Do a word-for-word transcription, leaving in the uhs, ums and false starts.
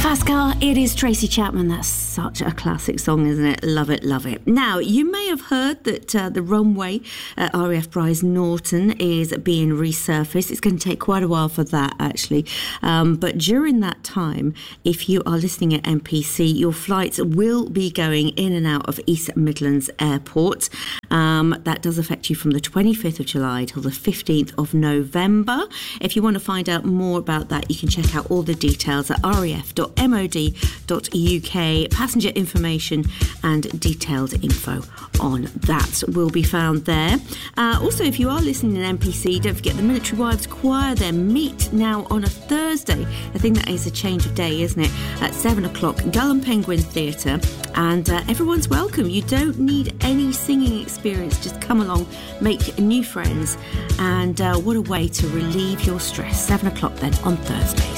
Fast Car, it is Tracy Chapman. That's such a classic song, isn't it? Love it, love it. Now, you may have heard that uh, the runway at R A F Brize Norton is being resurfaced. It's going to take quite a while for that, actually. Um, but during that time, if you are listening at M P C, your flights will be going in and out of East Midlands Airport. Um, that does affect you from the twenty-fifth of July till the fifteenth of November. If you want to find out more about that, you can check out all the details at r a f dot m o d dot u k. Passenger information and detailed info on that will be found there. Uh, also, if you are listening in M P C, don't forget the Military Wives Choir. They meet now on a Thursday. I think that is a change of day, isn't it? At seven o'clock, Gull and Penguin Theatre. And uh, everyone's welcome. You don't need any singing experience. Just come along, make new friends. And uh, what a way to relieve your stress. seven o'clock then on Thursdays.